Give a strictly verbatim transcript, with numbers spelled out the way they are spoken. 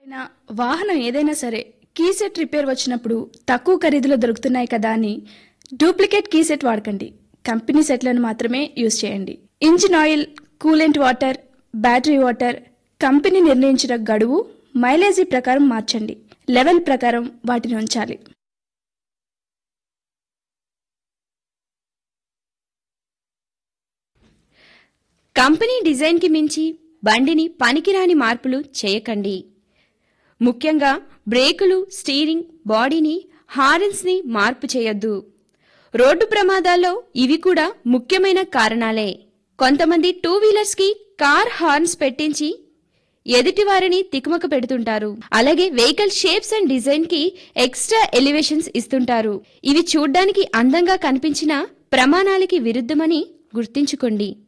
నా వాహనం ఏదైనా సరే కీసెట్ రిపేర్ వచ్చినప్పుడు తక్కువ ఖరీదులో దొరుకుతున్నాయి కదా అని డూప్లికేట్ కీసెట్ వాడకండి. కంపెనీ సెట్లను మాత్రమే యూజ్ చేయండి. Engine oil, coolant water, battery water company నిర్ణయించిన గడువు, మైలేజీ ప్రకారం మార్చండి. లెవెల్ ప్రకారం వాటిని ఉంచాలి. కంపెనీ డిజైన్కి మించి బండిని పనికిరాని మార్పులు చేయకండి. ముఖ్యంగా బ్రేకులు, స్టీరింగ్, బాడీని, హార్న్స్ ని మార్పు చేయొద్దు. రోడ్డు ప్రమాదాల్లో ఇవి కూడా ముఖ్యమైన కారణాలే. కొంతమంది టూ వీలర్స్ కి కార్ హార్న్స్ పెట్టించి ఎదుటివారిని తికమక పెడుతుంటారు. అలాగే వెహికల్ షేప్స్ అండ్ డిజైన్ కి ఎక్స్ట్రా ఎలివేషన్స్ ఇస్తుంటారు. ఇవి చూడ్డానికి అందంగా కనిపించిన ప్రమాణాలకి విరుద్ధమని గుర్తుంచుకోండి.